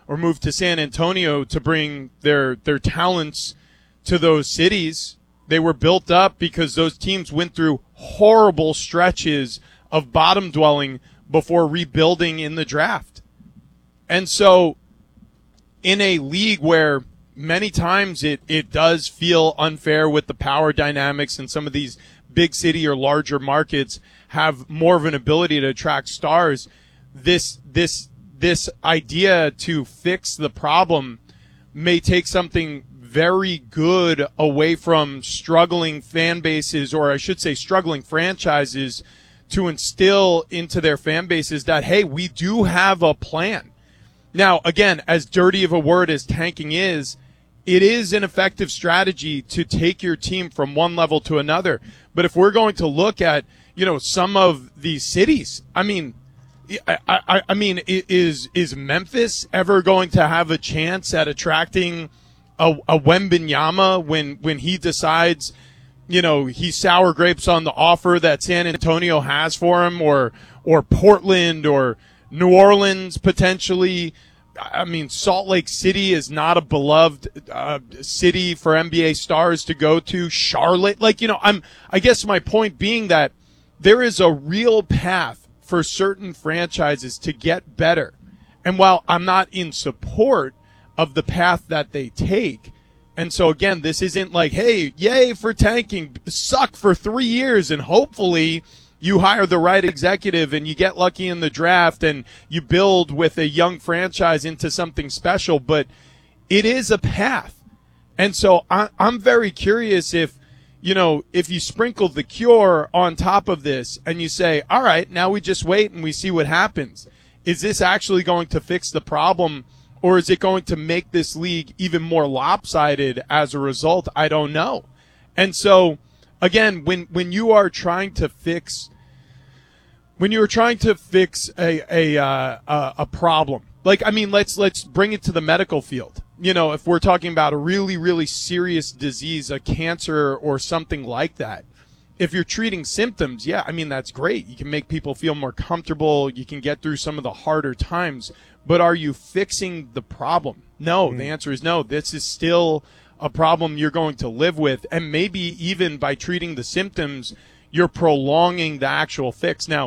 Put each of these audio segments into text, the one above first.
or move to San Antonio to bring their talents to those cities. They were built up because those teams went through horrible stretches of bottom dwelling before rebuilding in the draft. And so in a league where many times it does feel unfair with the power dynamics, and some of these big city or larger markets have more of an ability to attract stars, this idea to fix the problem may take something very good away from struggling fan bases, or I should say struggling franchises, to instill into their fan bases that, hey, we do have a plan. Now, again, as dirty of a word as tanking is, it is an effective strategy to take your team from one level to another. But if we're going to look at, some of these cities, I mean, is Memphis ever going to have a chance at attracting a Wembanyama when he decides, he sour grapes on the offer that San Antonio has for him, or Portland or New Orleans potentially? I mean, Salt Lake City is not a beloved city for NBA stars to go to. Charlotte, I guess my point being that there is a real path for certain franchises to get better. And while I'm not in support of the path that they take, and so again, this isn't like, hey, yay for tanking, suck for 3 years, and hopefully you hire the right executive and you get lucky in the draft and you build with a young franchise into something special. But it is a path. And so I'm very curious if you sprinkle the cure on top of this and you say, all right, now we just wait and we see what happens. Is this actually going to fix the problem, or is it going to make this league even more lopsided as a result? I don't know. And so, again, when you are trying to fix a problem, let's bring it to the medical field. If we're talking about a really, really serious disease, a cancer or something like that, if you're treating symptoms, that's great. You can make people feel more comfortable. You can get through some of the harder times. But are you fixing the problem? No, the answer is no. This is still a problem you're going to live with. And maybe even by treating the symptoms, you're prolonging the actual fix. Now,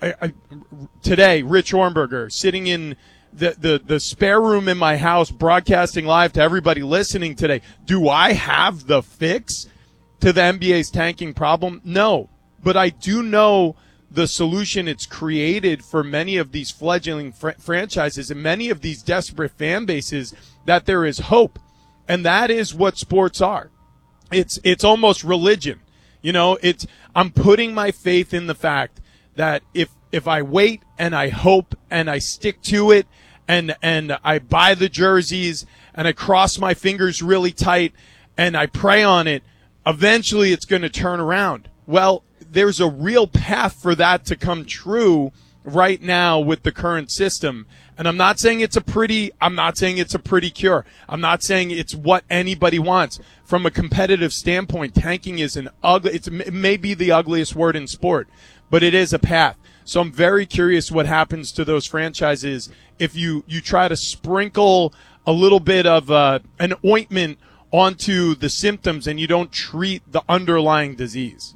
today, Rich Hornberger, sitting in the spare room in my house, broadcasting live to everybody listening today. Do I have the fix to the NBA's tanking problem? No, but I do know the solution it's created for many of these fledgling franchises and many of these desperate fan bases, that there is hope. And that is what sports are. It's almost religion. I'm putting my faith in the fact that if I wait and I hope and I stick to it and I buy the jerseys and I cross my fingers really tight and I pray on it, eventually it's going to turn around. Well, there's a real path for that to come true right now with the current system. And I'm not saying it's a pretty cure. I'm not saying it's what anybody wants. From a competitive standpoint, tanking is it may be the ugliest word in sport, but it is a path. So I'm very curious what happens to those franchises if you try to sprinkle a little bit of an ointment onto the symptoms and you don't treat the underlying disease.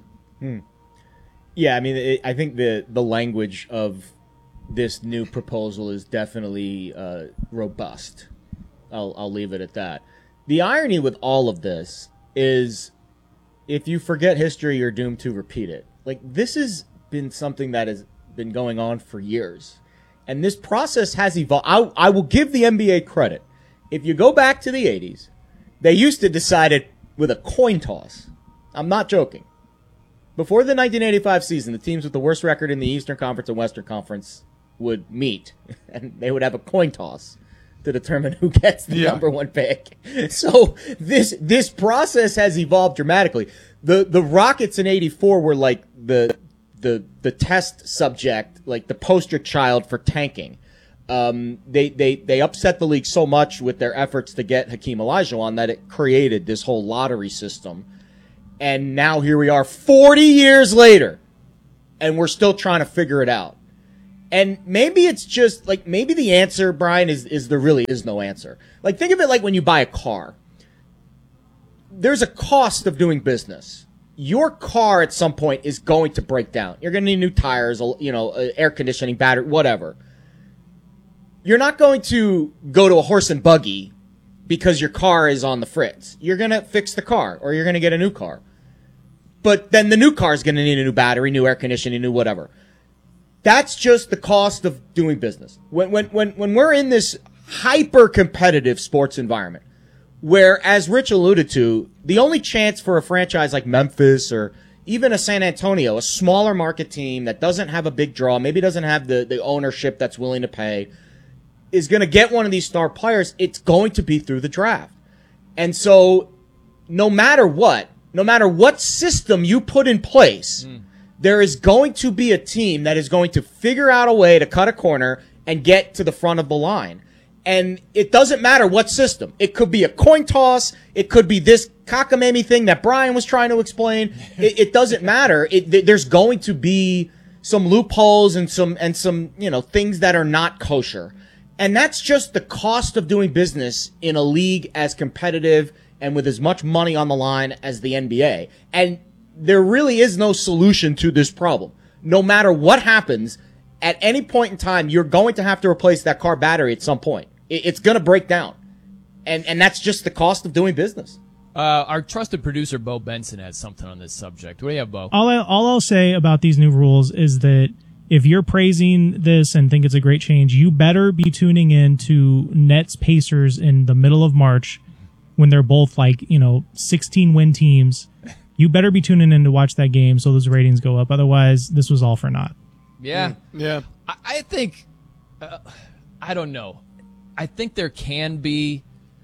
Yeah, I think the language of this new proposal is definitely robust. I'll leave it at that. The irony with all of this is, if you forget history, you're doomed to repeat it. This has been something that has been going on for years. And this process has evolved. I will give the NBA credit. If you go back to the 80s, they used to decide it with a coin toss. I'm not joking. Before the 1985 season, the teams with the worst record in the Eastern Conference and Western Conference would meet, and they would have a coin toss to determine who gets the number one pick. So this process has evolved dramatically. The Rockets in '84 were like the test subject, like the poster child for tanking. They upset the league so much with their efforts to get Hakeem Olajuwon that it created this whole lottery system. And now here we are 40 years later, and we're still trying to figure it out. And maybe it's just like, maybe the answer, Brian, is there really is no answer. Like, think of it like when you buy a car. There's a cost of doing business. Your car at some point is going to break down. You're going to need new tires, air conditioning, battery, whatever. You're not going to go to a horse and buggy because your car is on the fritz. You're going to fix the car, or you're going to get a new car. But then the new car is going to need a new battery, new air conditioning, new whatever. That's just the cost of doing business. When we're in this hyper-competitive sports environment, where, as Rich alluded to, the only chance for a franchise like Memphis or even a San Antonio, a smaller market team that doesn't have a big draw, maybe doesn't have the ownership that's willing to pay, is going to get one of these star players, it's going to be through the draft. And so no matter what system you put in place, there is going to be a team that is going to figure out a way to cut a corner and get to the front of the line. And it doesn't matter what system. It could be a coin toss. It could be this cockamamie thing that Brian was trying to explain. It doesn't matter. There's going to be some loopholes and some things that are not kosher. And that's just the cost of doing business in a league as competitive and with as much money on the line as the NBA. And there really is no solution to this problem. No matter what happens, at any point in time, you're going to have to replace that car battery at some point. It's going to break down. And that's just the cost of doing business. Our trusted producer, Bo Benson, has something on this subject. What do you have, Bo? All I'll say about these new rules is that if you're praising this and think it's a great change, you better be tuning in to Nets Pacers in the middle of March when they're both 16-win teams. You better be tuning in to watch that game so those ratings go up. Otherwise, this was all for naught. Yeah. Yeah. I think, I don't know. I think there can be,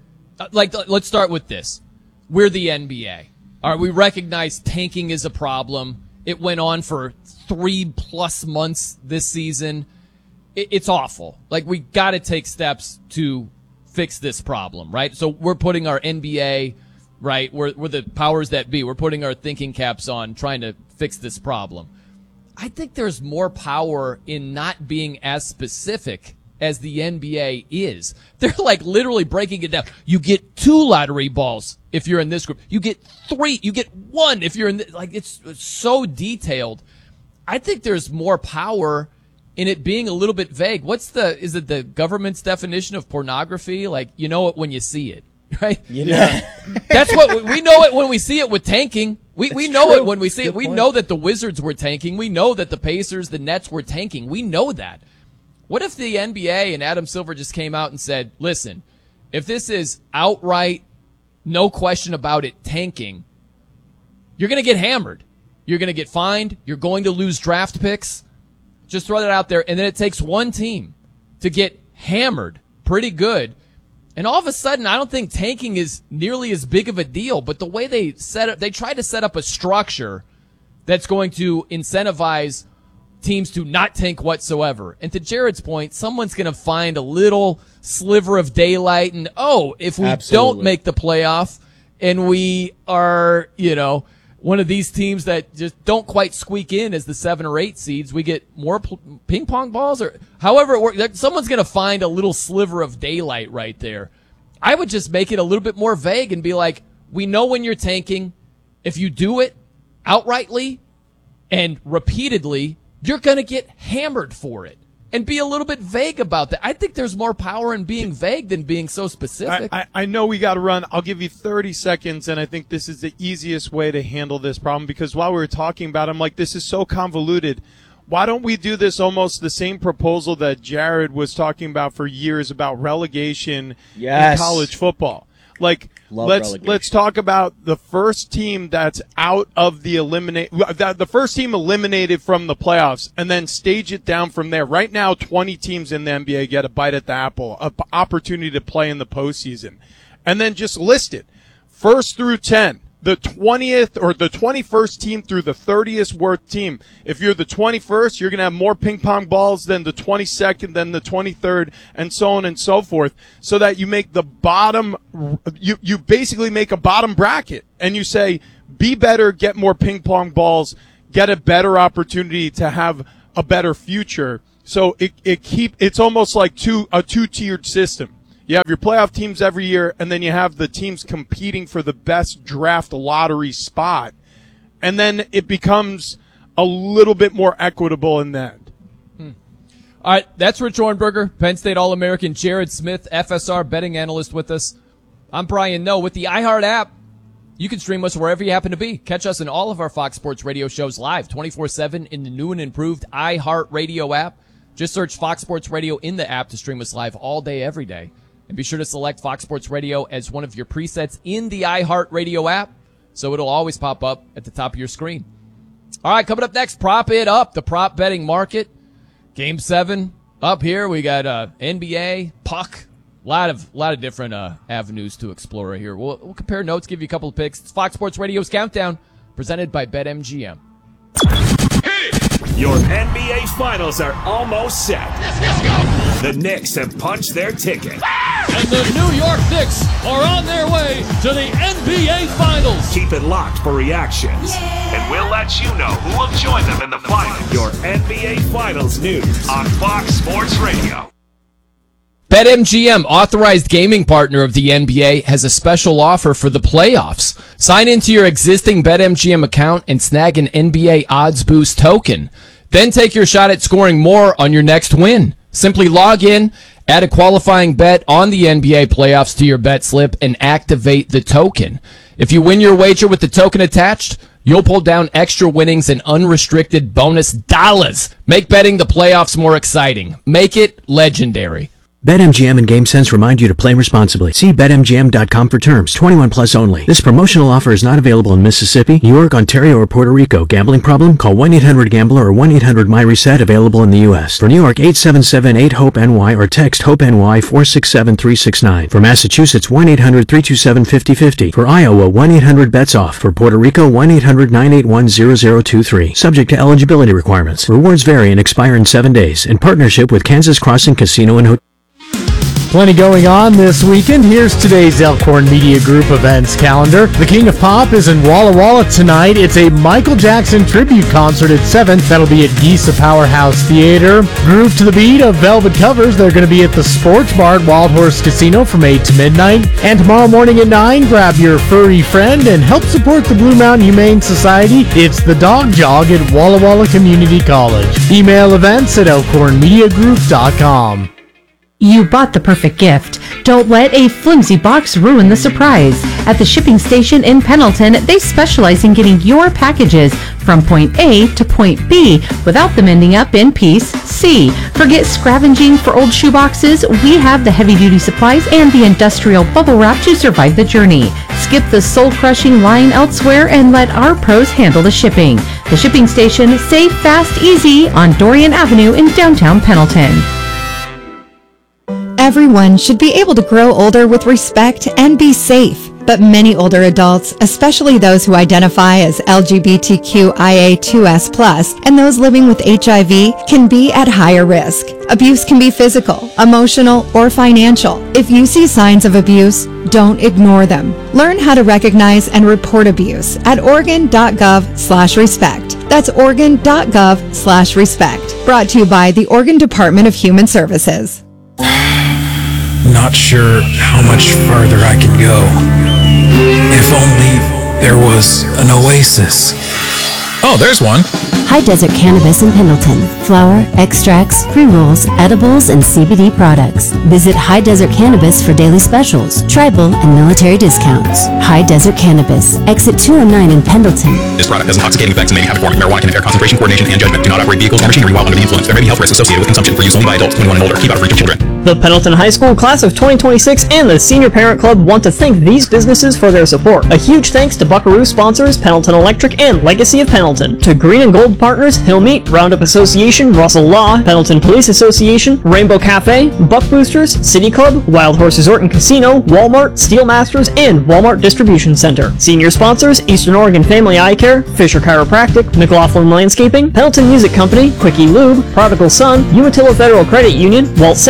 let's start with this. We're the NBA. All right, we recognize tanking is a problem. It went on for 3+ months this season. It's awful. We got to take steps to fix this problem, right? So we're putting our NBA, right? We're the powers that be. We're putting our thinking caps on, trying to fix this problem. I think there's more power in not being as specific as the NBA is. They're literally breaking it down. You get 2 lottery balls if you're in this group. You get 3. You get 1 if you're in it's so detailed. I think there's more power in it being a little bit vague. Is it the government's definition of pornography? You know it when you see it, right? Yeah. That's what we know it when we see it with tanking. We know true. it when we see it. Good We point. know that the Wizards were tanking. We know that the Pacers, the Nets were tanking. We know that. What if the NBA and Adam Silver just came out and said, listen, if this is outright, no question about it, tanking, you're going to get hammered. You're going to get fined. You're going to lose draft picks. Just throw that out there. And then it takes one team to get hammered pretty good. And all of a sudden, I don't think tanking is nearly as big of a deal. But the way they try to set up a structure that's going to incentivize teams to not tank whatsoever. And to Jared's point, someone's going to find a little sliver of daylight. And, if we Absolutely. don't make the playoff and we are, one of these teams that just don't quite squeak in as the 7 or 8 seeds, we get more ping pong balls, or however it works. Someone's going to find a little sliver of daylight right there. I would just make it a little bit more vague and be like, we know when you're tanking. If you do it outrightly and repeatedly, you're going to get hammered for it. And be a little bit vague about that. I think there's more power in being vague than being so specific. I know we got to run. I'll give you 30 seconds, and I think this is the easiest way to handle this problem, because while we were talking about it, I'm like, this is so convoluted. Why don't we do this almost the same proposal that Jared was talking about for years about relegation Yes. in college football? Love Let's relegation. talk about the first team that's out of the the first team eliminated from the playoffs, and then stage it down from there. Right now, 20 teams in the NBA get a bite at the apple, an opportunity to play in the postseason, and then just list it 1st through 10. The 20th or the 21st team through the 30th worst team. If you're the 21st, you're going to have more ping pong balls than the 22nd, than the 23rd, and so on and so forth, so that you make the bottom, you basically make a bottom bracket, and you say, be better, get more ping pong balls, get a better opportunity to have a better future. So it's almost like a two-tiered system. You have your playoff teams every year, and then you have the teams competing for the best draft lottery spot. And then it becomes a little bit more equitable in that. All right, that's Rich Ornberger, Penn State All-American, Jared Smith, FSR betting analyst with us. I'm Brian Noe. With the iHeart app, you can stream us wherever you happen to be. Catch us in all of our Fox Sports Radio shows live 24/7 in the new and improved iHeart Radio app. Just search Fox Sports Radio in the app to stream us live all day, every day. And be sure to select Fox Sports Radio as one of your presets in the iHeart Radio app, so it'll always pop up at the top of your screen. All right, coming up next, Prop It Up, the prop betting market. Game 7 up here. We got NBA, puck, a lot of different avenues to explore here. We'll compare notes, give you a couple of picks. It's Fox Sports Radio's Countdown, presented by BetMGM. Your NBA Finals are almost set. Let's go. The Knicks have punched their ticket. And the New York Knicks are on their way to the NBA Finals. Keep it locked for reactions. And we'll let you know who will join them in the finals. Your NBA Finals news on Fox Sports Radio. BetMGM, authorized gaming partner of the NBA, has a special offer for the playoffs. Sign into your existing BetMGM account and snag an NBA Odds Boost token. Then take your shot at scoring more on your next win. Simply log in, add a qualifying bet on the NBA playoffs to your bet slip, and activate the token. If you win your wager with the token attached, you'll pull down extra winnings and unrestricted bonus dollars. Make betting the playoffs more exciting. Make it legendary. BetMGM and GameSense remind you to play responsibly. See BetMGM.com for terms. 21 plus only. This promotional offer is not available in Mississippi, New York, Ontario, or Puerto Rico. Gambling problem? Call 1-800-GAMBLER or 1-800-MyReset. Available in the U.S. For New York, 877-8-HOPE-NY or text HOPE-NY 467-369. For Massachusetts, 1-800-327-5050. For Iowa, 1-800-BETS-OFF. For Puerto Rico, 1-800-981-0023. Subject to eligibility requirements. Rewards vary and expire in 7 days. In partnership with Kansas Crossing Casino and Hotel. Plenty going on this weekend. Here's today's Elkhorn Media Group events calendar. The King of Pop is in Walla Walla tonight. It's a Michael Jackson tribute concert at 7. That'll be at Geesa Powerhouse Theater. Groove to the beat of Velvet Covers. They're going to be at the Sports Bar at Wild Horse Casino from 8 to midnight. And tomorrow morning at 9, grab your furry friend and help support the Blue Mountain Humane Society. It's the Dog Jog at Walla Walla Community College. Email events at elkhornmediagroup.com. You bought the perfect gift. Don't let a flimsy box ruin the surprise. At the shipping station in Pendleton, they specialize in getting your packages from point A to point B without them ending up in piece C. Forget scavenging for old shoeboxes. We have the heavy-duty supplies and the industrial bubble wrap to survive the journey. Skip the soul-crushing line elsewhere and let our pros handle the shipping. The shipping station, safe, fast, easy on Dorian Avenue in downtown Pendleton. Everyone should be able to grow older with respect and be safe. But many older adults, especially those who identify as LGBTQIA2S+, and those living with HIV, can be at higher risk. Abuse can be physical, emotional, or financial. If you see signs of abuse, don't ignore them. Learn how to recognize and report abuse at Oregon.gov/respect. That's Oregon.gov/respect. Brought to you by the Oregon Department of Human Services. Not sure how much farther I can go. If only there was an oasis. Oh, there's one. High Desert Cannabis in Pendleton. Flower, extracts, pre-rolls, edibles, and CBD products. Visit High Desert Cannabis for daily specials, tribal, and military discounts. High Desert Cannabis, exit 209 in Pendleton. This product has intoxicating effects and may have a form of marijuana can impair concentration, coordination, and judgment. Do not operate vehicles or machinery while under the influence. There may be health risks associated with consumption for use only by adults 21 and older. Keep out of reach of children. The Pendleton High School Class of 2026 and the Senior Parent Club want to thank these businesses for their support. A huge thanks to Buckaroo sponsors Pendleton Electric and Legacy of Pendleton. To Green and Gold partners Hillmeat, Roundup Association, Russell Law, Pendleton Police Association, Rainbow Cafe, Buck Boosters, City Club, Wild Horse Resort and Casino, Walmart, Steel Masters, and Walmart Distribution Center. Senior sponsors Eastern Oregon Family Eye Care, Fisher Chiropractic, McLaughlin Landscaping, Pendleton Music Company, Quickie Lube, Prodigal Son, Umatilla Federal Credit Union, Walt Septic,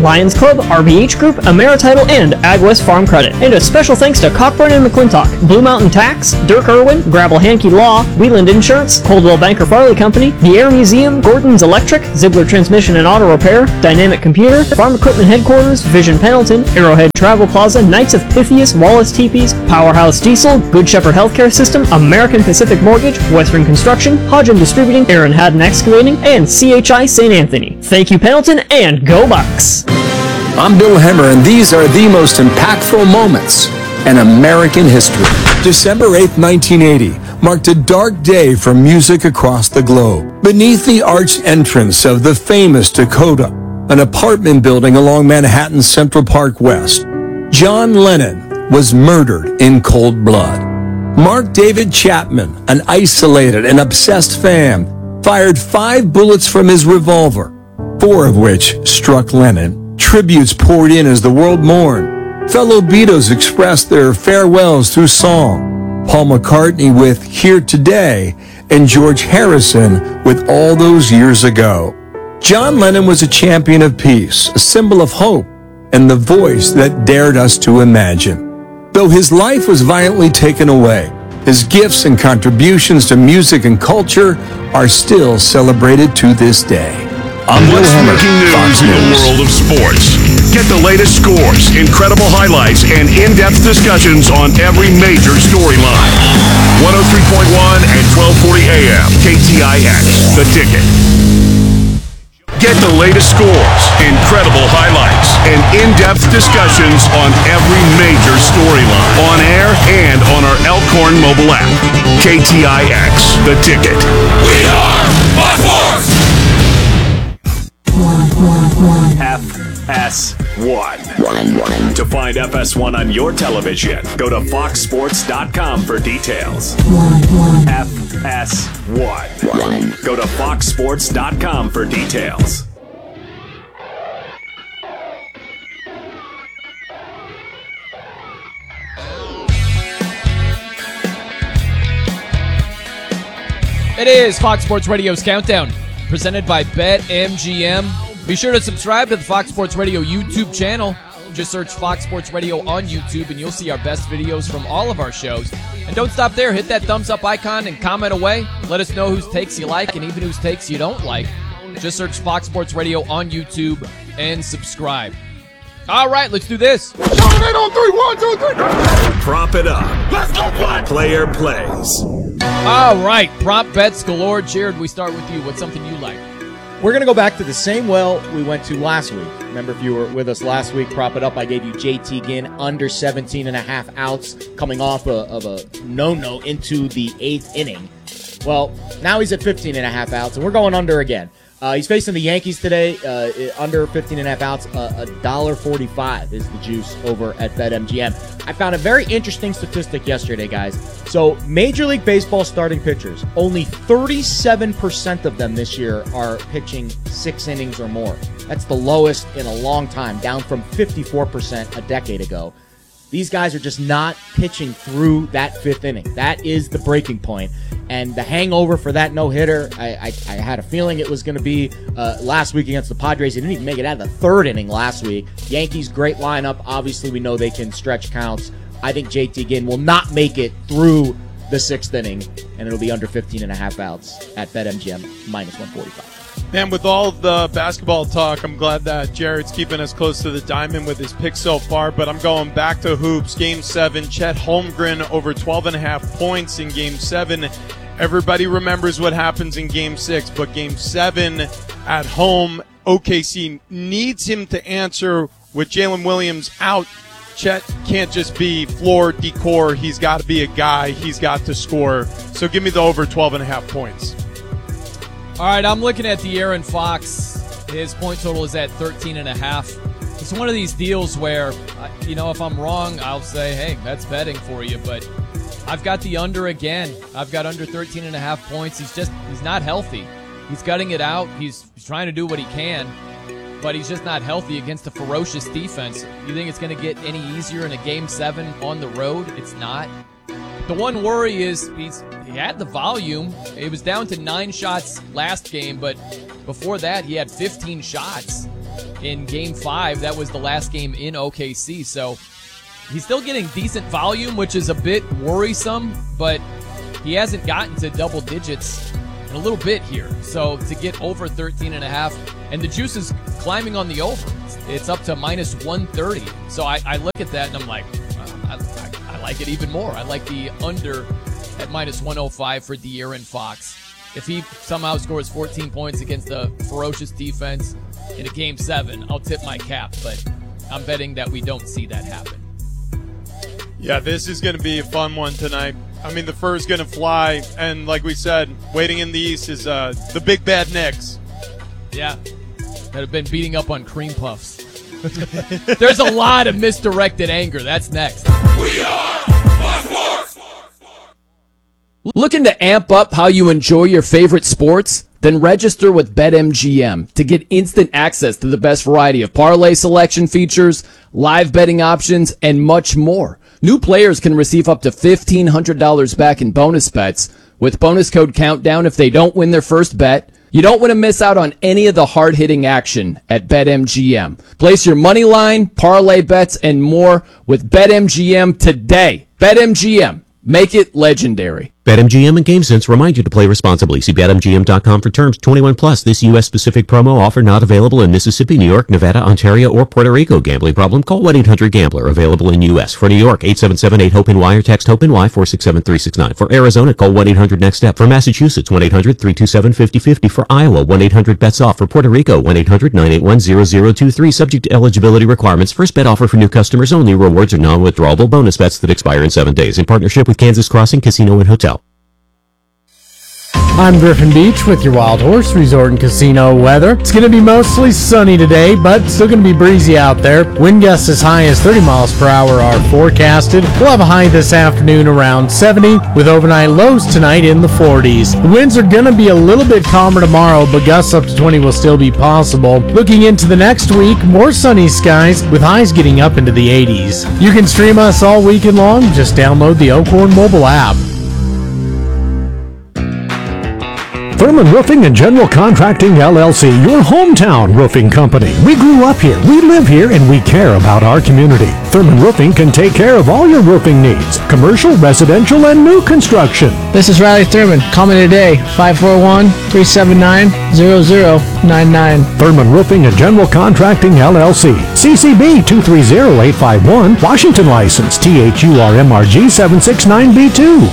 Lions Club, RBH Group, Amerititle, and AgWest Farm Credit. And a special thanks to Cockburn and McClintock, Blue Mountain Tax, Dirk Irwin, Gravel Hankey Law, Wheeland Insurance, Coldwell Banker Farley Company, the Air Museum, Gordon's Electric, Ziegler Transmission and Auto Repair, Dynamic Computer, Farm Equipment Headquarters, Vision Pendleton, Arrowhead Travel Plaza, Knights of Pythias, Wallace Teepees, Powerhouse Diesel, Good Shepherd Healthcare System, American Pacific Mortgage, Western Construction, Hodgin Distributing, Aaron Haddon Excavating, and CHI St. Anthony. Thank you, Pendleton, and go Bucks! I'm Bill Hemmer, and these are the most impactful moments in American history. December 8th, 1980, marked a dark day for music across the globe. Beneath the arched entrance of the famous Dakota, an apartment building along Manhattan's Central Park West, John Lennon was murdered in cold blood. Mark David Chapman, an isolated and obsessed fan, fired 5 bullets from his revolver, 4 of which struck Lennon. Tributes poured in as the world mourned. Fellow Beatles expressed their farewells through song. Paul McCartney with Here Today, and George Harrison with All Those Years Ago. John Lennon was a champion of peace, a symbol of hope, and the voice that dared us to imagine. Though his life was violently taken away, his gifts and contributions to music and culture are still celebrated to this day. I'm Bill Hemmer, Fox News in the world of sports. Get the latest scores, incredible highlights, and in-depth discussions on every major storyline. 103.1 and 1240 AM, KTIX, The Ticket. Get the latest scores, incredible highlights, and in-depth discussions on every major storyline. On air and on our Elkhorn mobile app. KTIX, The Ticket. We are Fox Sports! FS1. To find FS1 on your television, go to foxsports.com for details. FS1. Go to foxsports.com for details. It is Fox Sports Radio's Countdown, presented by BetMGM. Be sure to subscribe to the Fox Sports Radio YouTube channel. Just search Fox Sports Radio on YouTube and you'll see our best videos from all of our shows. And don't stop there. Hit that thumbs up icon and comment away. Let us know whose takes you like and even whose takes you don't like. Just search Fox Sports Radio on YouTube and subscribe. All right, let's do this. 1, 2, 3. Prop it up. Let's go play. Player plays. All right, prop bets galore. Jared, we start with you. What's something you like? We're going to go back to the same well we went to last week. Remember, if you were with us last week, prop it up. I gave you JT Ginn under 17.5 outs coming off of a no-no into the 8th inning. Well, now he's at 15.5 outs, and we're going under again. He's facing the Yankees today, under 15.5 outs. $1.45 is the juice over at BetMGM. I found a very interesting statistic yesterday, guys. So, Major League Baseball starting pitchers, only 37% of them this year are pitching 6 innings or more. That's the lowest in a long time, down from 54% a decade ago. These guys are just not pitching through that 5th inning. That is the breaking point. And the hangover for that no-hitter, I had a feeling it was going to be last week against the Padres. They didn't even make it out of the 3rd inning last week. Yankees, great lineup. Obviously, we know they can stretch counts. I think JT Ginn will not make it through the 6th inning, and it'll be under 15.5 outs at BetMGM, minus 145. Man, with all the basketball talk, I'm glad that Jared's keeping us close to the diamond with his picks so far, but I'm going back to hoops. Game 7, Chet Holmgren over 12.5 points in Game 7. Everybody remembers what happens in Game 6, but Game 7 at home, OKC needs him to answer with Jalen Williams out. Chet can't just be floor decor. He's got to be a guy. He's got to score. So give me the over 12.5 points. All right, I'm looking at the Aaron Fox. His point total is at 13.5. It's one of these deals where, if I'm wrong, I'll say, hey, that's betting for you. But I've got the under again. I've got under 13.5 points. He's not healthy. He's gutting it out. He's trying to do what he can, but he's just not healthy against a ferocious defense. You think it's going to get any easier in a Game 7 on the road? It's not. The one worry is he had the volume. It was down to 9 shots last game, but before that he had 15 shots. in Game 5. That was the last game in OKC. So he's still getting decent volume, which is a bit worrisome, but he hasn't gotten to double digits in a little bit here. So to get over 13.5, and the juice is climbing on the over. It's up to minus 130. So I look at that and I'm like, I like it even more. I like the under at minus 105 for De'Aaron Fox. If he somehow scores 14 points against the ferocious defense in a Game 7, I'll tip my cap, but I'm betting that we don't see that happen. Yeah, this is going to be a fun one tonight. I mean, the fur's going to fly, and like we said, waiting in the East is the big bad Knicks. Yeah, that have been beating up on cream puffs. There's a lot of misdirected anger. That's next. We are Fox Sports. Looking to amp up how you enjoy your favorite sports? Then register with BetMGM to get instant access to the best variety of parlay selection features, live betting options, and much more. New players can receive up to $1,500 back in bonus bets with bonus code COUNTDOWN if they don't win their first bet. You don't want to miss out on any of the hard-hitting action at BetMGM. Place your money line, parlay bets, and more with BetMGM today. BetMGM. Make it legendary. BetMGM and GameSense remind you to play responsibly. See BetMGM.com for terms. 21 plus. This U.S.-specific promo offer not available in Mississippi, New York, Nevada, Ontario, or Puerto Rico. Gambling problem? Call 1-800-GAMBLER. Available in U.S. For New York, 877-8-HOPE-NY or text HOPE-NY 467-369. For Arizona, call 1-800-NEXT-STEP. For Massachusetts, 1-800-327-5050. For Iowa, 1-800-BETS-OFF. For Puerto Rico, 1-800-981-0023. Subject to eligibility requirements. First bet offer for new customers only. Rewards are non-withdrawable bonus bets that expire in 7 days. In partnership with Kansas Crossing Casino and Hotel. I'm Griffin Beach with your Wild Horse Resort and Casino weather. It's going to be mostly sunny today, but still going to be breezy out there. Wind gusts as high as 30 miles per hour are forecasted. We'll have a high this afternoon around 70, with overnight lows tonight in the 40s. The winds are going to be a little bit calmer tomorrow, but gusts up to 20 will still be possible. Looking into the next week, more sunny skies with highs getting up into the 80s. You can stream us all weekend long. Just download the Elkhorn mobile app. Thurman Roofing and General Contracting, LLC, your hometown roofing company. We grew up here, we live here, and we care about our community. Thurman Roofing can take care of all your roofing needs, commercial, residential, and new construction. This is Riley Thurman. Call me today, 541-379-0099. Thurman Roofing and General Contracting, LLC. CCB 230851, Washington license, THURMRG 769B2.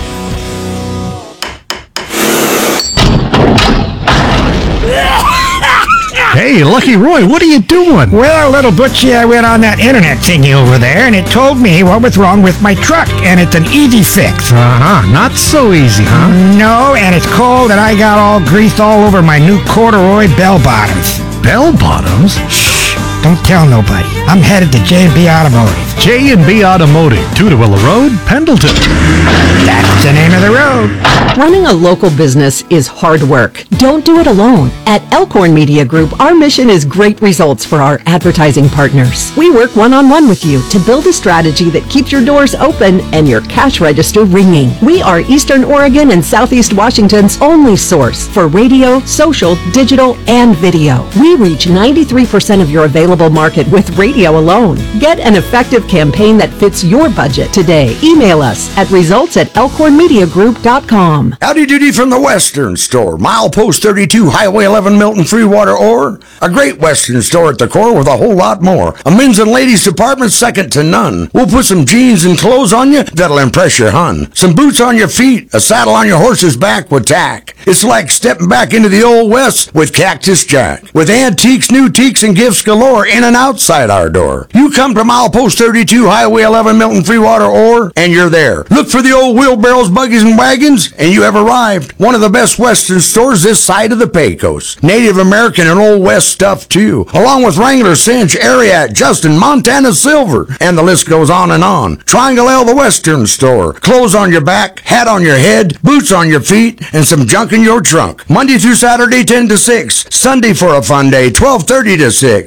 Hey, Lucky Roy, what are you doing? Well, little Butchie, I went on that internet thingy over there, and it told me what was wrong with my truck, and it's an easy fix. Not so easy, huh? No, and it's cold, and I got all grease all over my new corduroy bell bottoms. Bell bottoms? Shh, don't tell nobody. I'm headed to J&B Automotive. J&B Automotive, Tudorilla Road, Pendleton. That's the name of the road. Running a local business is hard work. Don't do it alone. At Elkhorn Media Group, our mission is great results for our advertising partners. We work one-on-one with you to build a strategy that keeps your doors open and your cash register ringing. We are Eastern Oregon and Southeast Washington's only source for radio, social, digital, and video. We reach 93% of your available market with radio alone. Get an effective campaign that fits your budget today. Email us at results@elkhornmediagroup.com. Howdy doody from the Western Store. Milepost 32, Highway 11, Milton, Freewater, or a great Western store at the core with a whole lot more. A men's and ladies department second to none. We'll put some jeans and clothes on you that'll impress your hun. Some boots on your feet, a saddle on your horse's back with tack. It's like stepping back into the old West with Cactus Jack. With antiques, new teaks, and gifts galore in and outside our door. You come to Milepost 32, Highway 11, Milton, Freewater, or, and you're there. Look for the old wheelbarrows, buggies, and wagons, and you have arrived. One of the best Western stores this side of the Pecos. Native American and Old West stuff, too. Along with Wrangler, Cinch, Ariat, Justin, Montana Silver, and the list goes on and on. Triangle L, the Western Store. Clothes on your back, hat on your head, boots on your feet, and some junk in your trunk. Monday through Saturday, 10 to 6. Sunday for a fun day, 12:30 to 6. And I'll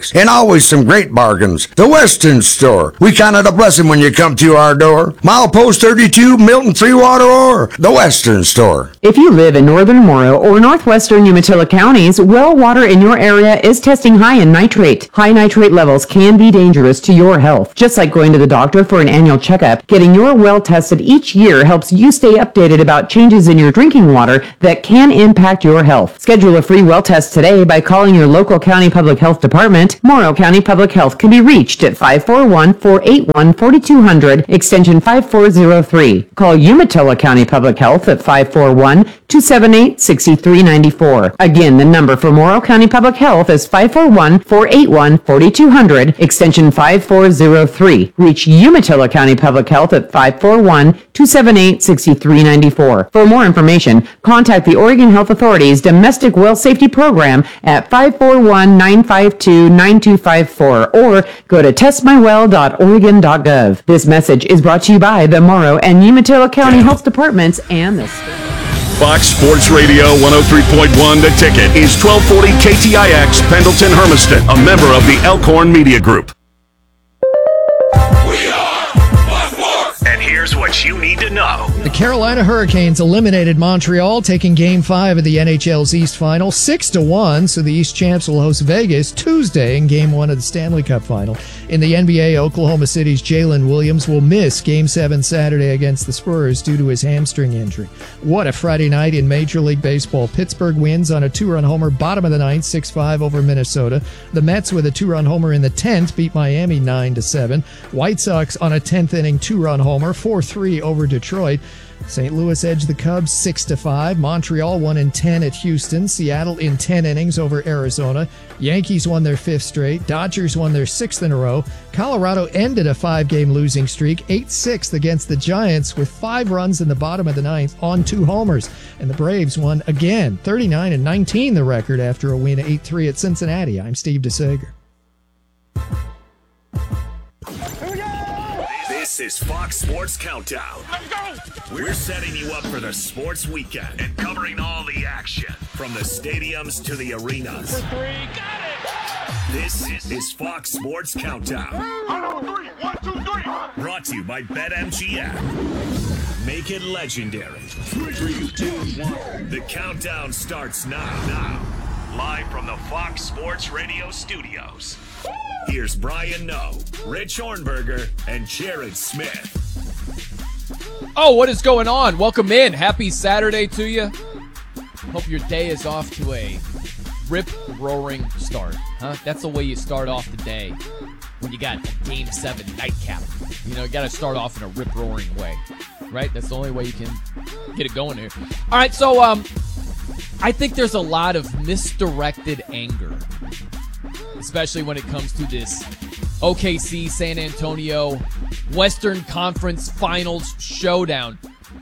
always some great bargains. The Western Store. We count it a blessing when you come to our door. Milepost 32, Milton Free Water Ore. The Western Store. If you live in northern Morrow or northwestern Umatilla counties, well water in your area is testing high in nitrate. High nitrate levels can be dangerous to your health. Just like going to the doctor for an annual checkup, getting your well tested each year helps you stay updated about changes in your drinking water that can impact your health. Schedule a free well test today by calling your local county public health department. Morrow County Public Health can be reached at 541-481-4200, extension 5403. Call Umatilla County Public Health at 541-278-6394. Again, the number for Morrow County Public Health is 541-481-4200, extension 5403. Reach Umatilla County Public Health at 541-278-6394. For more information, contact the Oregon Health Authority's Domestic Well Safety Program at 541-952-9254 or go to testmywell.oregon.gov. This message is brought to you by the Morrow and Umatilla County Health Departments and the state. Fox Sports Radio 103.1 The Ticket is 1240 KTIX Pendleton Hermiston, a member of the Elkhorn Media Group. And here's what you need to know. The Carolina Hurricanes eliminated Montreal, taking Game 5 of the NHL's East Final 6-1, so the East champs will host Vegas Tuesday in Game 1 of the Stanley Cup Final. In the NBA, Oklahoma City's Jalen Williams will miss Game 7 Saturday against the Spurs due to his hamstring injury. What a Friday night in Major League Baseball. Pittsburgh wins on a two-run homer, bottom of the ninth, 6-5 over Minnesota. The Mets with a two-run homer in the 10th beat Miami 9-7. White Sox on a 10th inning two-run homer, 4-3 over Detroit. St. Louis edged the Cubs 6-5. Montreal won in 10 at Houston. Seattle in 10 innings over Arizona. Yankees won their 5th straight. Dodgers won their 6th in a row. Colorado ended a 5-game losing streak, 8-6 against the Giants with 5 runs in the bottom of the ninth on 2 homers. And the Braves won again, 39-19 the record after a win 8-3 at Cincinnati. I'm Steve DeSager. This is Fox Sports Countdown. Let's go! We're setting you up for the sports weekend and covering all the action from the stadiums to the arenas. For 3, got it! This is Fox Sports Countdown. 1, 2, 3. Brought to you by BetMGM. Make it legendary. 3, 2, 1. The countdown starts now. Live from the Fox Sports Radio studios. Here's Brian Noe, Rich Hornberger, and Jared Smith. Oh, what is going on? Welcome in. Happy Saturday to you. Hope your day is off to a rip-roaring start. Huh? That's the way you start off the day when you got a Game 7 nightcap. You know, you got to start off in a rip-roaring way, right? That's the only way you can get it going here. All right, so I think there's a lot of misdirected anger, especially when it comes to this OKC San Antonio Western Conference Finals showdown.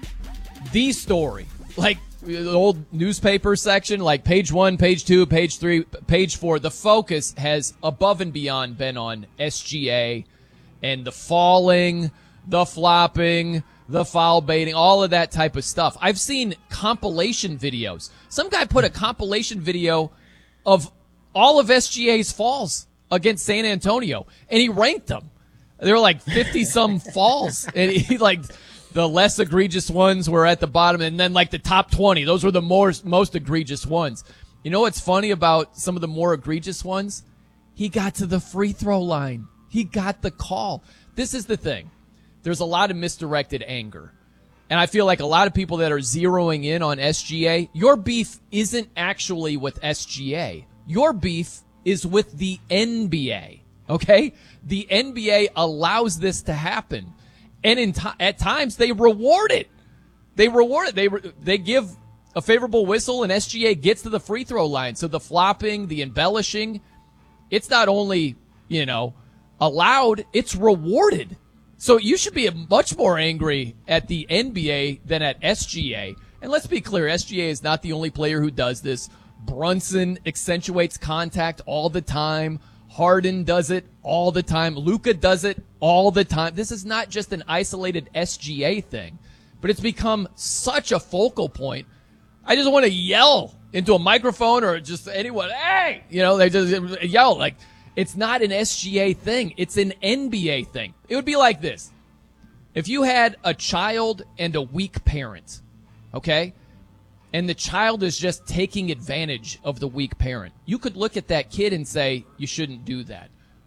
The story, like the old newspaper section, like page 1, page 2, page 3, page 4, the focus has above and beyond been on SGA and the falling, the flopping, the foul baiting, all of that type of stuff. I've seen compilation videos. Some guy put a compilation video of all of SGA's falls against San Antonio, and he ranked them. There were like 50-some falls, and he like the less egregious ones were at the bottom, and then like the top 20, those were the most egregious ones. You know what's funny about some of the more egregious ones? He got to the free throw line. He got the call. This is the thing. There's a lot of misdirected anger. And I feel like a lot of people that are zeroing in on SGA, your beef isn't actually with SGA. Your beef is with the NBA, okay? The NBA allows this to happen. And at times, they reward it. They reward it. They give a favorable whistle, and SGA gets to the free throw line. So the flopping, the embellishing, it's not only, allowed, it's rewarded. So you should be much more angry at the NBA than at SGA. And let's be clear, SGA is not the only player who does this. Brunson accentuates contact all the time. Harden does it all the time. Luka does it all the time. This is not just an isolated SGA thing, but it's become such a focal point. I just want to yell into a microphone or just anyone, hey! They just yell like, It's not an SGA thing. It's an NBA thing. It would be like this. If you had a child and a weak parent, okay, and the child is just taking advantage of the weak parent, you could look at that kid and say, you shouldn't do that.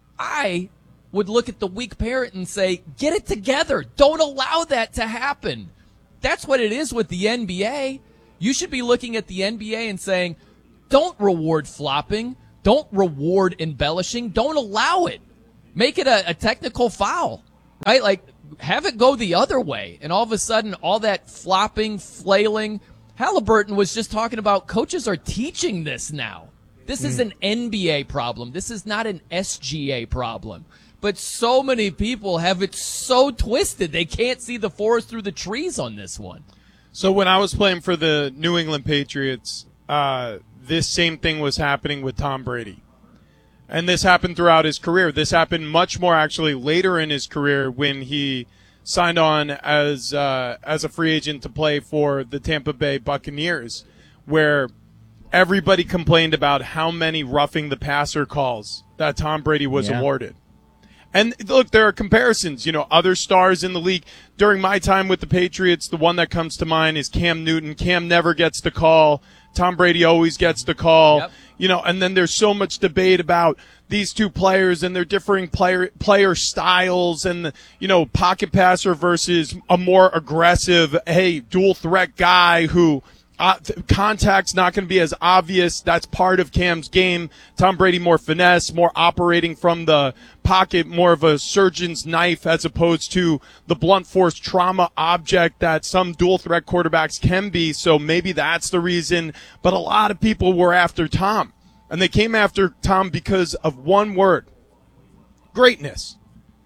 I would look at the weak parent and say, get it together. Don't allow that to happen. That's what it is with the NBA. You should be looking at the NBA and saying, don't reward flopping. Don't reward embellishing. Don't allow it. Make it a technical foul, right? Like, have it go the other way. And all of a sudden, all that flopping, flailing. Halliburton was just talking about coaches are teaching this now. This is an NBA problem. This is not an SGA problem. But so many people have it so twisted they can't see the forest through the trees on this one. So when I was playing for the New England Patriots, this same thing was happening with Tom Brady. And this happened throughout his career. This happened much more actually later in his career when he signed on as a free agent to play for the Tampa Bay Buccaneers, where everybody complained about how many roughing the passer calls that Tom Brady was awarded. And look, there are comparisons, other stars in the league. During my time with the Patriots, the one that comes to mind is Cam Newton. Cam never gets the call. Tom Brady always gets the call. Yep. And then there's so much debate about these two players and their differing player styles and, pocket passer versus a more aggressive, dual threat guy who contact's not going to be as obvious. That's part of Cam's game. Tom Brady more finesse, more operating from the pocket, more of a surgeon's knife as opposed to the blunt force trauma object that some dual threat quarterbacks can be. So maybe that's the reason. But a lot of people were after Tom, and they came after Tom because of one word: greatness.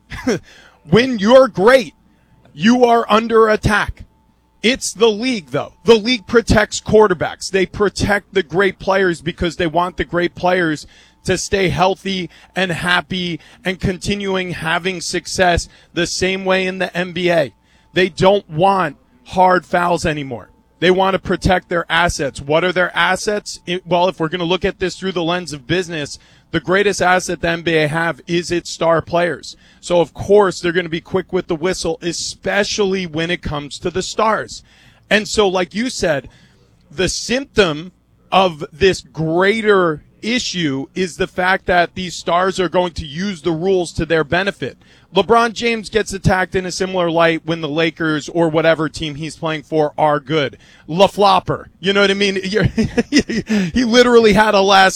When you're great, you are under attack. It's the league, though. The league protects quarterbacks. They protect the great players because they want the great players to stay healthy and happy and continuing having success the same way in the NBA. They don't want hard fouls anymore. They want to protect their assets. What are their assets? Well, if we're going to look at this through the lens of business, the greatest asset the NBA have is its star players. So, of course, they're going to be quick with the whistle, especially when it comes to the stars. And so, like you said, the symptom of this greater issue is the fact that these stars are going to use the rules to their benefit. LeBron James gets attacked in a similar light when the Lakers or whatever team he's playing for are good. LaFlopper, you know what I mean? He literally had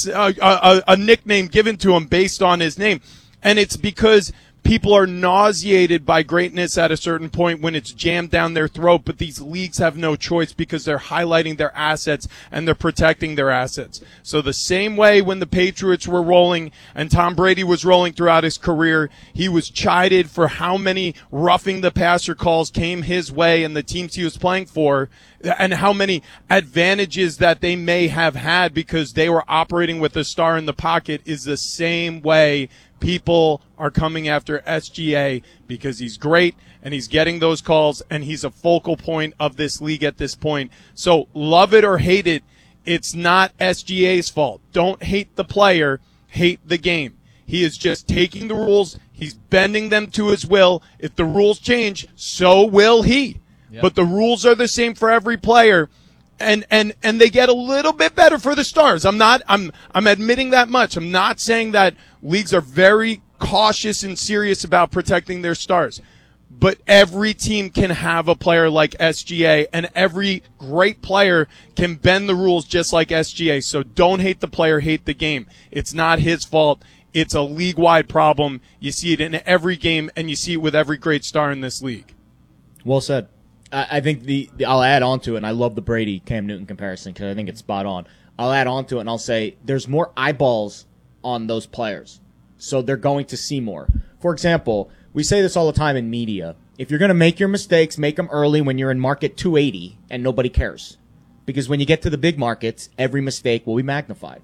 a nickname given to him based on his name. And it's because people are nauseated by greatness at a certain point when it's jammed down their throat, but these leagues have no choice because they're highlighting their assets and they're protecting their assets. So the same way when the Patriots were rolling and Tom Brady was rolling throughout his career, he was chided for how many roughing the passer calls came his way and the teams he was playing for, and how many advantages that they may have had because they were operating with a star in the pocket. Is the same way people are coming after SGA because he's great and he's getting those calls and he's a focal point of this league at this point. So love it or hate it, it's not SGA's fault. Don't hate the player, hate the game. He is just taking the rules. He's bending them to his will. If the rules change, so will he. Yep. But the rules are the same for every player. And they get a little bit better for the stars. I'm admitting that much. I'm not saying that leagues are very cautious and serious about protecting their stars. But every team can have a player like SGA, and every great player can bend the rules just like SGA. So don't hate the player, hate the game. It's not his fault. It's a league-wide problem. You see it in every game, and you see it with every great star in this league. Well said. I think I'll add on to it, and I love the Brady-Cam Newton comparison because I think it's spot on. I'll add on to it, and I'll say there's more eyeballs on those players, so they're going to see more. For example, we say this all the time in media. If you're going to make your mistakes, make them early when you're in market 280 and nobody cares. Because when you get to the big markets, every mistake will be magnified.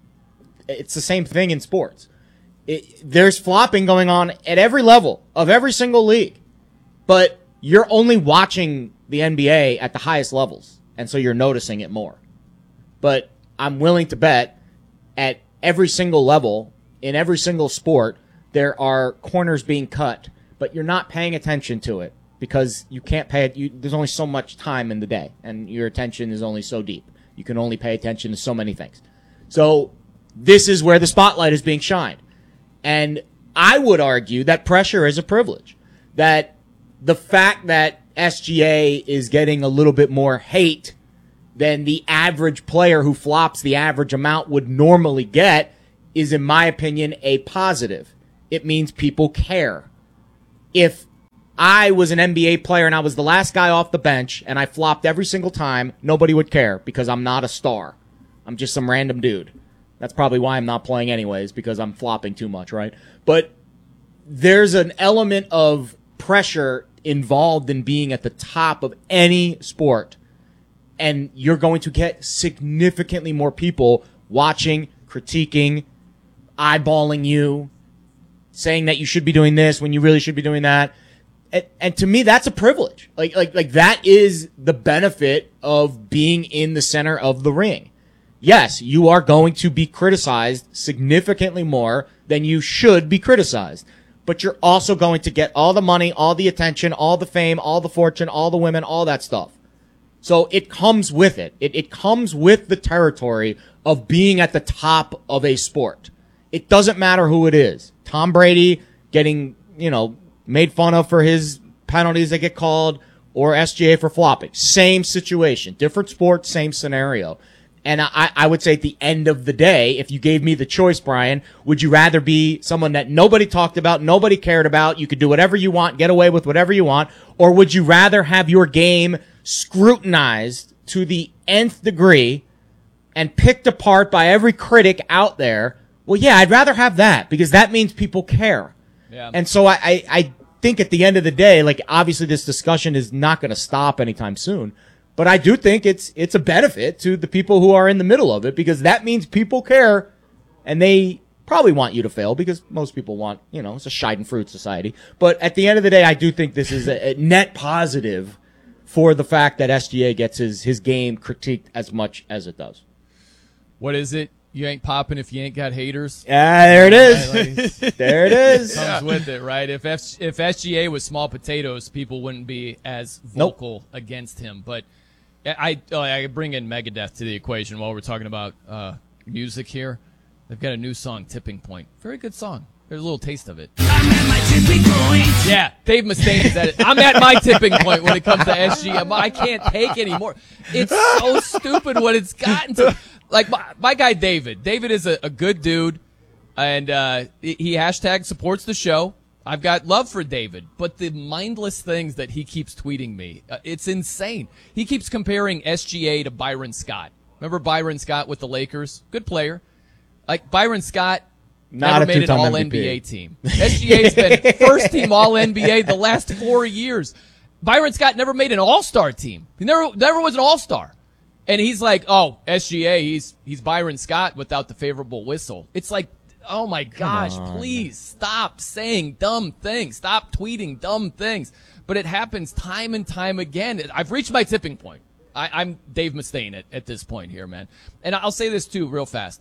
It's the same thing in sports. There's flopping going on at every level of every single league, but you're only watching the NBA at the highest levels, and so you're noticing it more. But I'm willing to bet at every single level, in every single sport, there are corners being cut, but you're not paying attention to it because you can't pay it. There's only so much time in the day, and your attention is only so deep. You can only pay attention to so many things. So this is where the spotlight is being shined. And I would argue that pressure is a privilege. That the fact that SGA is getting a little bit more hate than the average player who flops the average amount would normally get is, in my opinion, a positive. It means people care. If I was an NBA player and I was the last guy off the bench and I flopped every single time, nobody would care because I'm not a star. I'm just some random dude. That's probably why I'm not playing anyways, because I'm flopping too much, right? But there's an element of pressure involved in being at the top of any sport. And you're going to get significantly more people watching, critiquing, eyeballing you, saying that you should be doing this when you really should be doing that. And to me, that's a privilege. Like that is the benefit of being in the center of the ring. Yes, you are going to be criticized significantly more than you should be criticized. But you're also going to get all the money, all the attention, all the fame, all the fortune, all the women, all that stuff. So it comes with it. It comes with the territory of being at the top of a sport. It doesn't matter who it is. Tom Brady getting, made fun of for his penalties that get called, or SGA for flopping. Same situation. Different sport, same scenario. And I would say at the end of the day, if you gave me the choice, Brian, would you rather be someone that nobody talked about, nobody cared about, you could do whatever you want, get away with whatever you want, or would you rather have your game scrutinized to the nth degree and picked apart by every critic out there? Well, yeah, I'd rather have that because that means people care. Yeah. And so I think at the end of the day, like, obviously this discussion is not going to stop anytime soon. But I do think it's a benefit to the people who are in the middle of it because that means people care and they probably want you to fail because most people want, it's a Schadenfreude society. But at the end of the day, I do think this is a net positive for the fact that SGA gets his game critiqued as much as it does. What is it? You ain't popping if you ain't got haters. There it is. There it is. Comes with it, right? If SGA was small potatoes, people wouldn't be as vocal against him. But I bring in Megadeth to the equation while we're talking about music here. They've got a new song, Tipping Point. Very good song. There's a little taste of it. I'm at my tipping point. Yeah, Dave Mustaine is at it. I'm at my tipping point when it comes to SGA. I can't take anymore. It's so stupid what it's gotten to. Like my guy David. David is a good dude, and he hashtag supports the show. I've got love for David, but the mindless things that he keeps tweeting me, it's insane. He keeps comparing SGA to Byron Scott. Remember Byron Scott with the Lakers? Good player. Like Byron Scott never made an All-NBA team. SGA's been first-team All-NBA the last 4 years. Byron Scott never made an All-Star team. He never was an All-Star. And he's like, oh, SGA, he's Byron Scott without the favorable whistle. It's like, oh my gosh, please stop saying dumb things. Stop tweeting dumb things. But it happens time and time again. I've reached my tipping point. I'm Dave Mustaine at this point here, man. And I'll say this too real fast.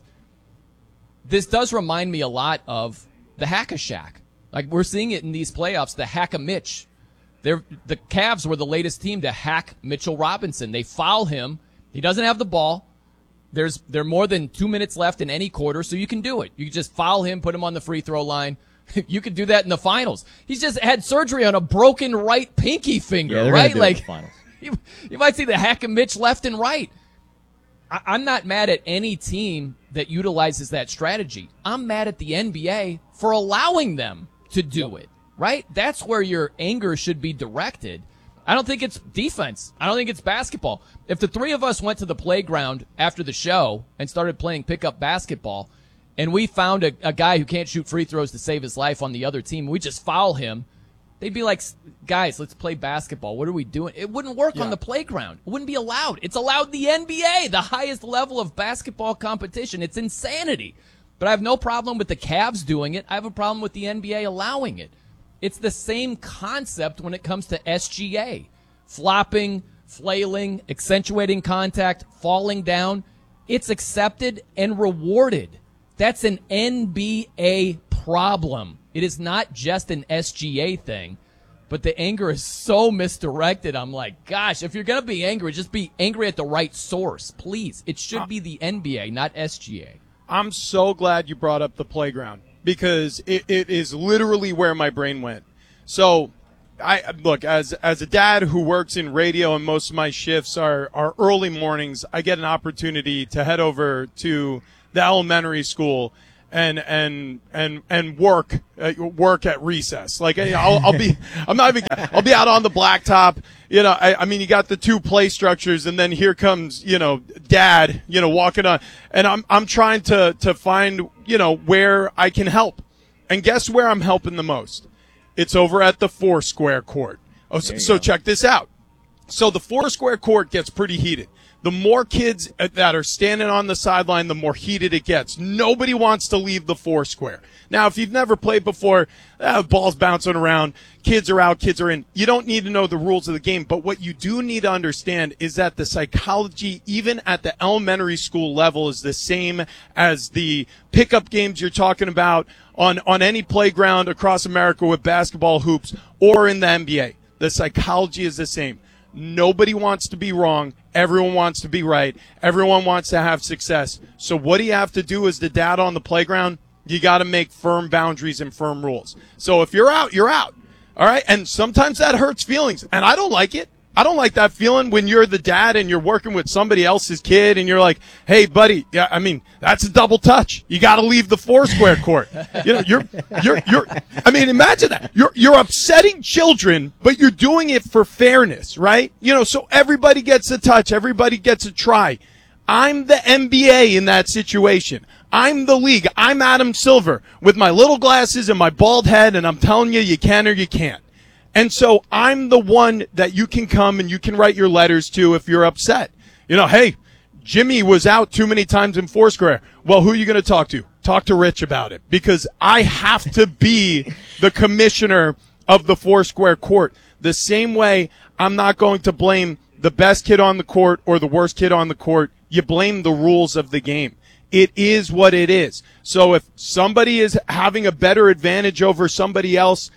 This does remind me a lot of the Hack-a-Shack. Like we're seeing it in these playoffs, the Hack-a-Mitch. The Cavs were the latest team to hack Mitchell Robinson. They foul him. He doesn't have the ball. There are more than 2 minutes left in any quarter, so you can do it. You can just foul him, put him on the free throw line. You could do that in the finals. He's just had surgery on a broken right pinky finger, right? Like, you might see the Hack-a-Mitch left and right. I'm not mad at any team that utilizes that strategy. I'm mad at the NBA for allowing them to do it, right? That's where your anger should be directed. I don't think it's defense. I don't think it's basketball. If the three of us went to the playground after the show and started playing pickup basketball, and we found a guy who can't shoot free throws to save his life on the other team, we just foul him, they'd be like, guys, let's play basketball. What are we doing? It wouldn't work on the playground. It wouldn't be allowed. It's allowed in the NBA, the highest level of basketball competition. It's insanity. But I have no problem with the Cavs doing it. I have a problem with the NBA allowing it. It's the same concept when it comes to SGA. Flopping, flailing, accentuating contact, falling down. It's accepted and rewarded. That's an NBA problem. It is not just an SGA thing. But the anger is so misdirected. I'm like, gosh, if you're going to be angry, just be angry at the right source, please. It should be the NBA, not SGA. I'm so glad you brought up the playground because it is literally where my brain went. So, look, as a dad who works in radio and most of my shifts are early mornings, I get an opportunity to head over to the elementary school and work at recess. Like I'll be out on the blacktop. You know, I mean, you got the two play structures, and then here comes, dad, walking on, and I'm trying to find, where I can help. And guess where I'm helping the most? It's over at the Foursquare court. Oh, so check this out. So the Foursquare court gets pretty heated. The more kids that are standing on the sideline, the more heated it gets. Nobody wants to leave the Foursquare. Now, if you've never played before, ball's bouncing around, kids are out, kids are in. You don't need to know the rules of the game, but what you do need to understand is that the psychology, even at the elementary school level, is the same as the pickup games you're talking about on any playground across America with basketball hoops or in the NBA. The psychology is the same. Nobody wants to be wrong. Everyone wants to be right. Everyone wants to have success. So what do you have to do as the dad on the playground? You got to make firm boundaries and firm rules. So if you're out, you're out. All right? And sometimes that hurts feelings. And I don't like it. I don't like that feeling when you're the dad and you're working with somebody else's kid and you're like, hey, buddy, yeah, I mean, that's a double touch. You got to leave the Foursquare court. I mean, imagine that. You're upsetting children, but you're doing it for fairness, right? So everybody gets a touch. Everybody gets a try. I'm the NBA in that situation. I'm the league. I'm Adam Silver with my little glasses and my bald head, and I'm telling you, you can or you can't. And so I'm the one that you can come and you can write your letters to if you're upset. Hey, Jimmy was out too many times in Foursquare. Well, who are you going to talk to? Talk to Rich about it, because I have to be the commissioner of the Foursquare court. The same way I'm not going to blame the best kid on the court or the worst kid on the court. You blame the rules of the game. It is what it is. So if somebody is having a better advantage over somebody else,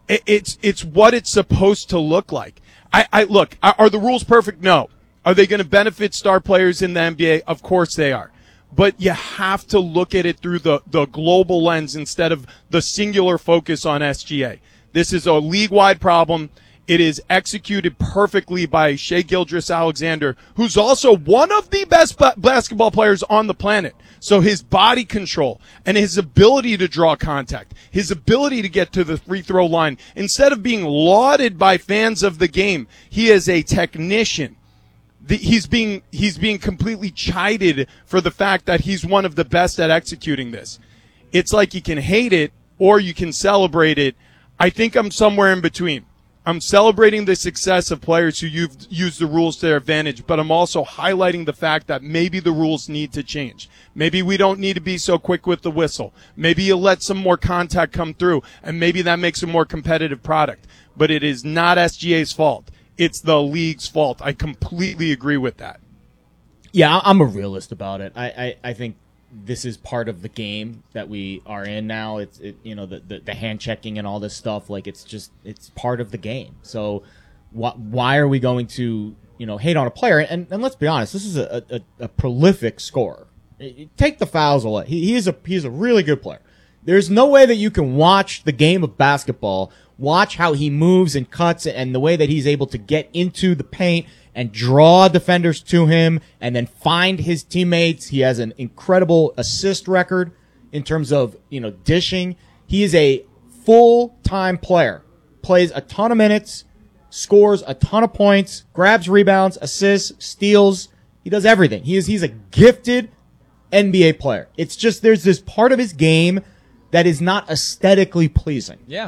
it's what it's supposed to look like. Look, are the rules perfect? No. Are they going to benefit star players in the NBA? Of course they are. But you have to look at it through the global lens instead of the singular focus on SGA. This is a league-wide problem. It is executed perfectly by Shai Gilgeous-Alexander, who's also one of the best basketball players on the planet. So his body control and his ability to draw contact, his ability to get to the free throw line, instead of being lauded by fans of the game, he is a technician. He's being completely chided for the fact that he's one of the best at executing this. It's like you can hate it or you can celebrate it. I think I'm somewhere in between. I'm celebrating the success of players who used the rules to their advantage, but I'm also highlighting the fact that maybe the rules need to change. Maybe we don't need to be so quick with the whistle. Maybe you let some more contact come through, and maybe that makes a more competitive product. But it is not SGA's fault. It's the league's fault. I completely agree with that. Yeah, I'm a realist about it. I think this is part of the game that we are in now. The hand checking and all this stuff. Like it's part of the game. So why are we going to hate on a player? And let's be honest, this is a prolific scorer. Take the fouls away. He's a really good player. There's no way that you can watch the game of basketball, watch how he moves and cuts and the way that he's able to get into the paint and draw defenders to him and then find his teammates. He has an incredible assist record in terms of, dishing. He is a full-time player, plays a ton of minutes, scores a ton of points, grabs rebounds, assists, steals. He does everything. He's a gifted NBA player. It's just there's this part of his game that is not aesthetically pleasing. Yeah.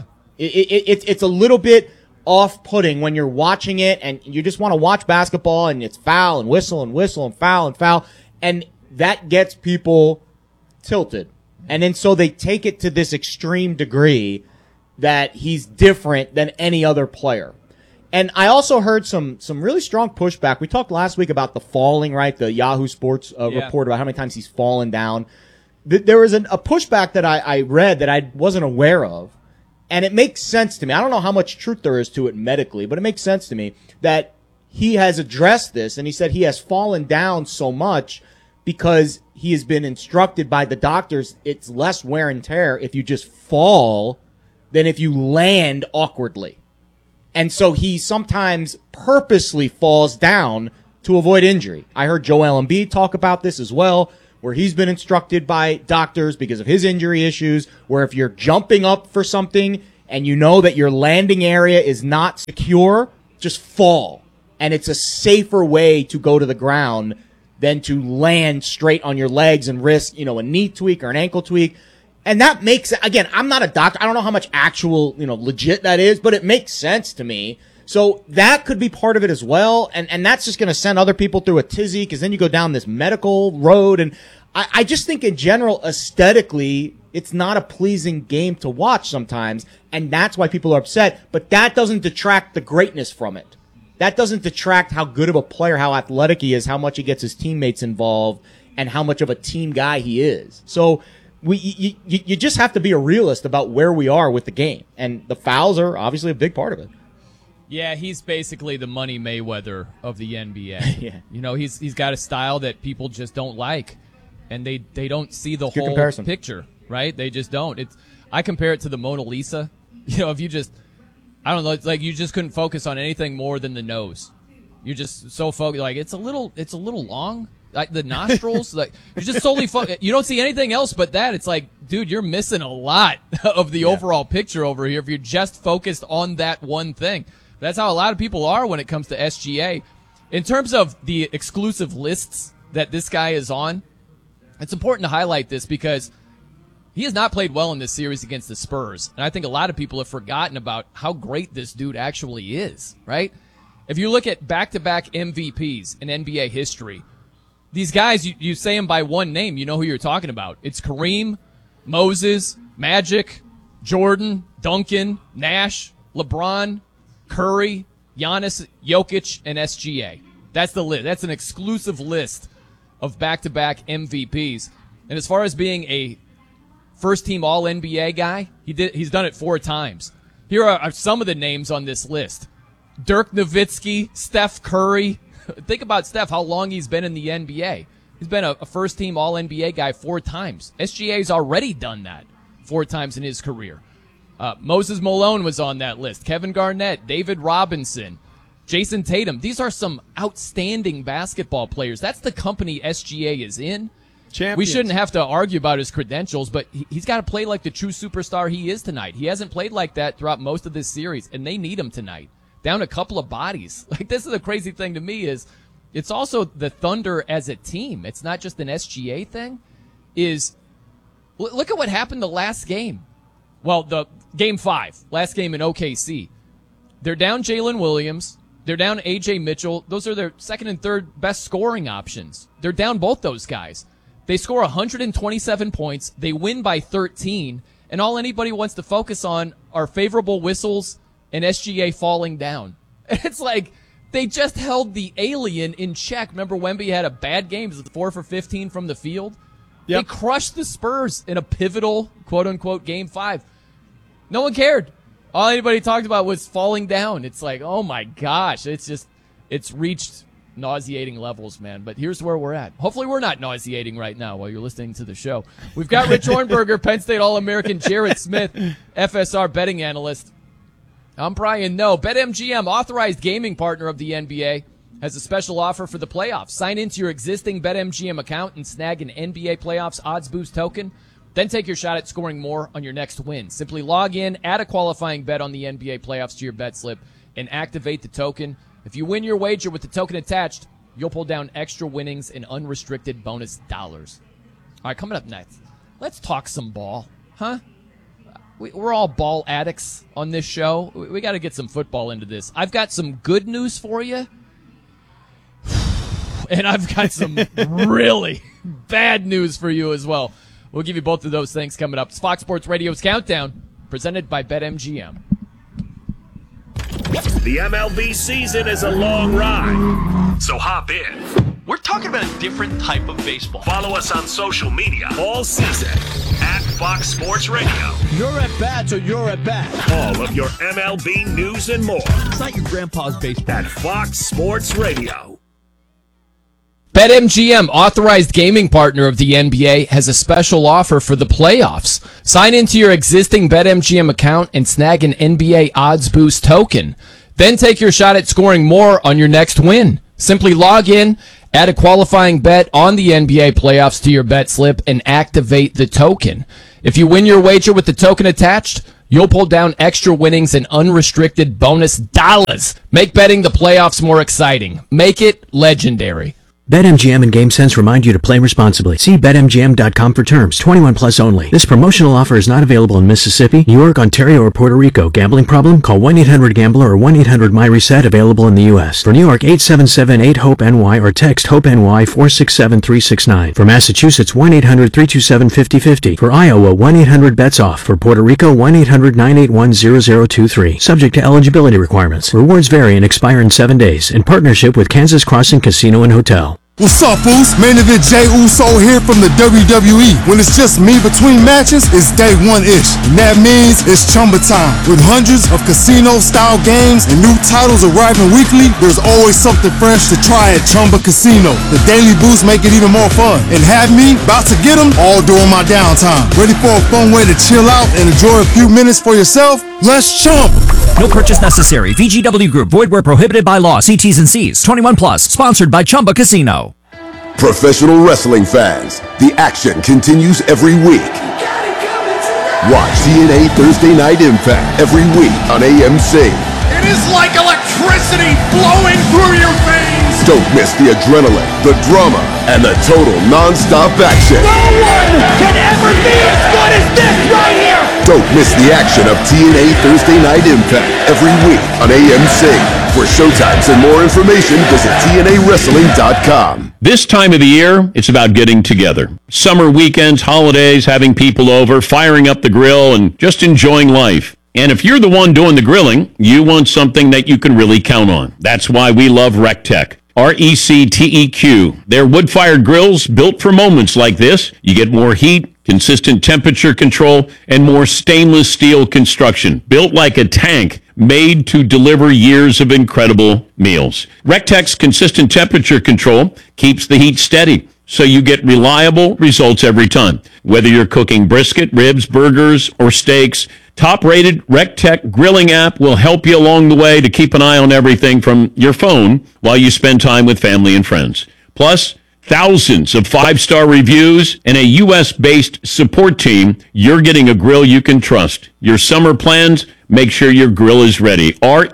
It's a little bit off-putting when you're watching it and you just want to watch basketball and it's foul and whistle and foul. And that gets people tilted. And then so they take it to this extreme degree that he's different than any other player. And I also heard some really strong pushback. We talked last week about the falling, right? The Yahoo Sports report about how many times he's fallen down. there was a pushback that I read that I wasn't aware of, and it makes sense to me. I don't know how much truth there is to it medically, but it makes sense to me that he has addressed this, and he said he has fallen down so much because he has been instructed by the doctors it's less wear and tear if you just fall than if you land awkwardly. And so he sometimes purposely falls down to avoid injury. I heard Joel Embiid talk about this as well, where he's been instructed by doctors because of his injury issues, where if you're jumping up for something and you know that your landing area is not secure, just fall. And it's a safer way to go to the ground than to land straight on your legs and risk, a knee tweak or an ankle tweak. And that makes, again, I'm not a doctor. I don't know how much actual, legit that is, but it makes sense to me. So that could be part of it as well. And that's just going to send other people through a tizzy because then you go down this medical road. And I just think in general, aesthetically, it's not a pleasing game to watch sometimes. And that's why people are upset. But that doesn't detract the greatness from it. That doesn't detract how good of a player, how athletic he is, how much he gets his teammates involved, and how much of a team guy he is. So you just have to be a realist about where we are with the game. And the fouls are obviously a big part of it. Yeah, he's basically the Money Mayweather of the NBA. Yeah. He's got a style that people just don't like, and they don't see the whole comparison. picture, right? They just don't. I compare it to the Mona Lisa. If you just, I don't know, it's like you just couldn't focus on anything more than the nose. You're just so focused, like it's a little long. Like the nostrils, like you're just solely you don't see anything else but that. It's like, dude, you're missing a lot of the overall picture over here if you're just focused on that one thing. That's how a lot of people are when it comes to SGA. In terms of the exclusive lists that this guy is on, it's important to highlight this because he has not played well in this series against the Spurs. And I think a lot of people have forgotten about how great this dude actually is, right? If you look at back-to-back MVPs in NBA history, these guys, you say them by one name, you know who you're talking about. It's Kareem, Moses, Magic, Jordan, Duncan, Nash, LeBron, Curry, Giannis, Jokic, and SGA. That's the list. That's an exclusive list of back-to-back MVPs. And as far as being a first-team All-NBA guy, he's done it 4 times. Here are some of the names on this list. Dirk Nowitzki, Steph Curry. Think about Steph, how long he's been in the NBA. He's been a first-team All-NBA guy 4 times. SGA's already done that 4 times in his career. Moses Malone was on that list. Kevin Garnett, David Robinson, Jason Tatum. These are some outstanding basketball players. That's the company SGA is in. Champions. We shouldn't have to argue about his credentials, but he's got to play like the true superstar he is tonight. He hasn't played like that throughout most of this series, and they need him tonight. Down a couple of bodies. Like, this is the crazy thing to me is it's also the Thunder as a team. It's not just an SGA thing. Look at what happened the last game. Well, the game 5, last game in OKC. They're down Jalen Williams. They're down A.J. Mitchell. Those are their second and third best scoring options. They're down both those guys. They score 127 points. They win by 13. And all anybody wants to focus on are favorable whistles and SGA falling down. It's like they just held the alien in check. Remember Wemby had a bad game. It was 4 for 15 from the field. Yep. They crushed the Spurs in a pivotal, quote-unquote, Game 5. No one cared. All anybody talked about was falling down. It's like, oh, my gosh. It's reached nauseating levels, man. But here's where we're at. Hopefully we're not nauseating right now while you're listening to the show. We've got Rich Hornberger, Penn State All-American, Jared Smith, FSR betting analyst. I'm Brian Noe. BetMGM, authorized gaming partner of the NBA, has a special offer for the playoffs. Sign into your existing BetMGM account and snag an NBA Playoffs Odds Boost token. Then take your shot at scoring more on your next win. Simply log in, add a qualifying bet on the NBA Playoffs to your bet slip, and activate the token. If you win your wager with the token attached, you'll pull down extra winnings and unrestricted bonus dollars. All right, coming up next, let's talk some ball, huh? We're all ball addicts on this show. We got to get some football into this. I've got some good news for you, and I've got some really bad news for you as well. We'll give you both of those things coming up. It's Fox Sports Radio's Countdown, presented by BetMGM. The MLB season is a long ride, so hop in. We're talking about a different type of baseball. Follow us on social media all season at Fox Sports Radio. You're at bat, so you're at bat. All of your MLB news and more. It's not your grandpa's baseball. At Fox Sports Radio. BetMGM, authorized gaming partner of the NBA, has a special offer for the playoffs. Sign into your existing BetMGM account and snag an NBA Odds Boost token. Then take your shot at scoring more on your next win. Simply log in, add a qualifying bet on the NBA playoffs to your bet slip, and activate the token. If you win your wager with the token attached, you'll pull down extra winnings and unrestricted bonus dollars. Make betting the playoffs more exciting. Make it legendary. BetMGM and GameSense remind you to play responsibly. See BetMGM.com for terms. 21 plus only. This promotional offer is not available in Mississippi, New York, Ontario, or Puerto Rico. Gambling problem? Call 1-800-GAMBLER or 1-800-MyReset. Available in the U.S. For New York, 877-8-HOPE-NY or text HOPE-NY 467-369. For Massachusetts, 1-800-327-5050. For Iowa, 1-800-BETS-OFF. For Puerto Rico, 1-800-981-0023. Subject to eligibility requirements. Rewards vary and expire in 7 days. In partnership with Kansas Crossing Casino and Hotel. What's up, fools? Main event Jey Uso here from the WWE. When it's just me between matches, it's day one-ish. And that means it's Chumba time. With hundreds of casino-style games and new titles arriving weekly, there's always something fresh to try at Chumba Casino. The daily boosts make it even more fun. And have me about to get them all during my downtime. Ready for a fun way to chill out and enjoy a few minutes for yourself? Let's chump! No purchase necessary. VGW Group. Void where prohibited by law. See T's and C's. 21 plus. Sponsored by Chumba Casino. Professional wrestling fans, the action continues every week. Watch TNA Thursday Night Impact every week on AMC. It is like electricity flowing through your veins. Don't miss the adrenaline, the drama, and the total non-stop action. No one can ever be as good as this right here. Don't miss the action of TNA Thursday Night Impact every week on AMC. For showtimes and more information, visit TNAWrestling.com. This time of the year, it's about getting together. Summer weekends, holidays, having people over, firing up the grill, and just enjoying life. And if you're the one doing the grilling, you want something that you can really count on. That's why we love RecTech. RecTeq. They're wood-fired grills built for moments like this. You get more heat, consistent temperature control, and more stainless steel construction. Built like a tank, made to deliver years of incredible meals. RecTech's consistent temperature control keeps the heat steady, so you get reliable results every time. Whether you're cooking brisket, ribs, burgers, or steaks, top-rated RecTech grilling app will help you along the way to keep an eye on everything from your phone while you spend time with family and friends. Plus, thousands of 5-star reviews and a U.S.-based support team. You're getting a grill you can trust. Your summer plans, make sure your grill is ready.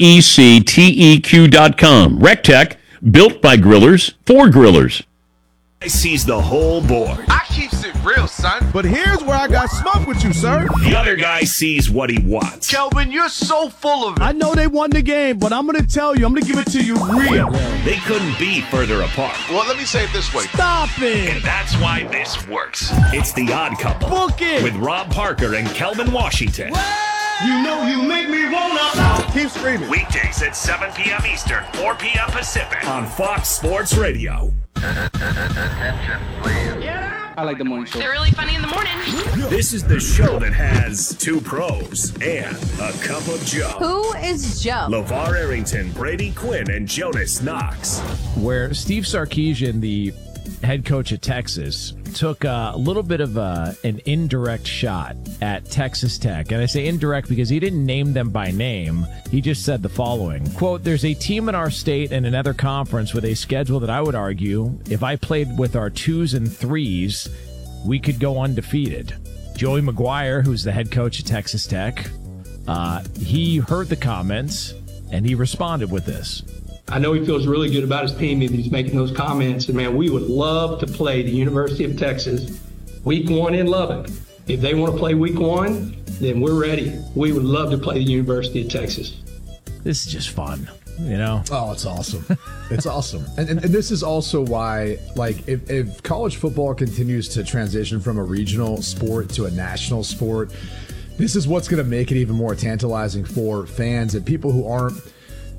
RecTeq.com. RecTech, built by grillers for grillers. Sees the whole board. I keeps it real, son. But here's where I got smoke with you, sir. The other guy sees what he wants. Kelvin, you're so full of it. I know they won the game, but I'm going to tell you, I'm going to give it to you real. They couldn't be further apart. Well, let me say it this way. Stop it. And that's why this works. It's The Odd Couple. Book it. With Rob Parker and Kelvin Washington. You know you make me wanna. Keep screaming. Weekdays at 7 p.m. Eastern, 4 p.m. Pacific on Fox Sports Radio. Attention, please. I like the morning show. They're really funny in the morning. This is the show that has two pros and a cup of Joe. Who is Joe? LeVar Arrington, Brady Quinn, and Jonas Knox. Where Steve Sarkisian, the head coach at Texas, took a little bit of an indirect shot at Texas Tech. And I say indirect because he didn't name them by name. He just said the following, quote, "There's a team in our state and another conference with a schedule that I would argue, if I played with our 2s and 3s, we could go undefeated." Joey McGuire, who's the head coach at Texas Tech, he heard the comments and he responded with this. I know he feels really good about his team if he's making those comments. And, man, we would love to play the University of Texas week 1 in Lubbock. If they want to play week 1, then we're ready. We would love to play the University of Texas. This is just fun, you know? Oh, it's awesome. It's awesome. And this is also why, like, if college football continues to transition from a regional sport to a national sport, this is what's going to make it even more tantalizing for fans and people who aren't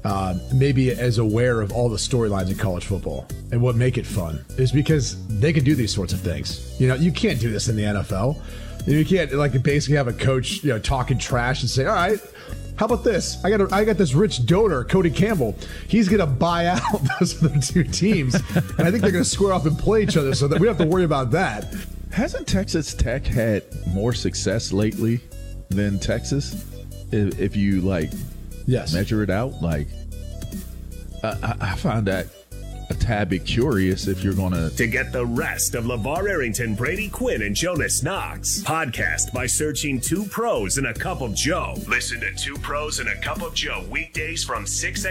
maybe as aware of all the storylines in college football and what make it fun is because they can do these sorts of things. You know, you can't do this in the NFL. You can't like basically have a coach, talking trash and say, all right, how about this? I got this rich donor, Cody Campbell. He's going to buy out those other two teams. And I think they're going to square off and play each other so that we don't have to worry about that. Hasn't Texas Tech had more success lately than Texas? If you measure it out, I find that a tad bit curious if you're going To get the rest of LeVar Arrington, Brady Quinn, and Jonas Knox, podcast by searching 2 Pros and a Cup of Joe. Listen to 2 Pros and a Cup of Joe weekdays from 6 a.m.